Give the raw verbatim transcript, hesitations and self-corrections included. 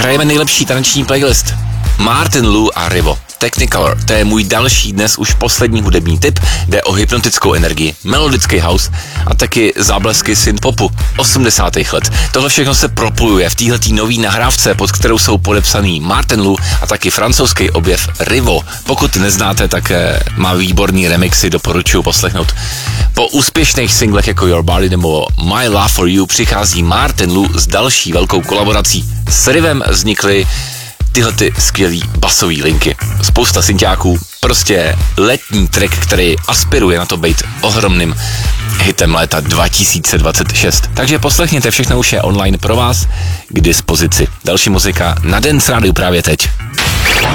hrajeme nejlepší taneční playlist. Martin Lou a Rivo. Technicolor, to je můj další, dnes už poslední hudební tip, jde o hypnotickou energii, melodický house a taky záblesky synth-popu osmdesátých let. Tohle všechno se propojuje v téhletý nový nahrávce, pod kterou jsou podepsaný Martin Lou a taky francouzský objev Rivo. Pokud neznáte, tak eh, má výborný remixy, doporučuji poslechnout. Po úspěšných singlech jako Your Body nebo My Love For You přichází Martin Lou s další velkou kolaborací. S Rivem vznikly tyhle ty skvělý basový linky. Spousta synťáků, prostě letní track, který aspiruje na to být ohromným hitem léta dva tisíce dvacet šest. Takže poslechněte, všechno už je online pro vás k dispozici. Další muzika na Dance Rádiu právě teď.